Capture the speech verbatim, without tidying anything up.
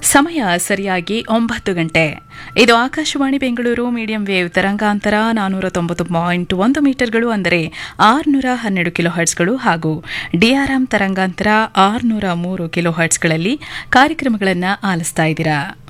ಸಮಯ ಸರಿಯಾಗಿ ಒಂಬತ್ತು ಗಂಟೆ. ಇದು ಆಕಾಶವಾಣಿ ಬೆಂಗಳೂರು ಮೀಡಿಯಂ ವೇವ್ ತರಂಗಾಂತರ ನಾನೂರ ತೊಂಬತ್ತು ಪಾಯಿಂಟ್ ಒಂದು ಮೀಟರ್ಗಳು, ಅಂದರೆ ಆರುನೂರ ಹನ್ನೆರಡು ಕಿಲೋ ಹರ್ಟ್ಸ್ಗಳು, ಹಾಗೂ ಡಿಆರ್ಎಂ ತರಂಗಾಂತರ ಆರುನೂರ ಮೂರು ಕಿಲೋ ಹರ್ಟ್ಸ್ಗಳಲ್ಲಿ ಕಾರ್ಯಕ್ರಮಗಳನ್ನು ಆಲಿಸ್ತಾ ಇದ್ದೀರಾ.